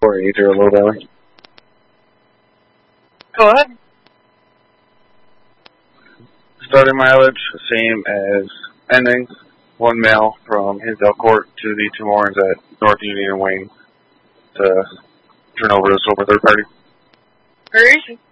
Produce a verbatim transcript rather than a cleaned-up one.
four eight zero Low Valley. Go ahead. Starting mileage, same as ending. One mail from Hinsdale Court to the two Morons at North Union and Wayne to turn over to sober third party. Very easy.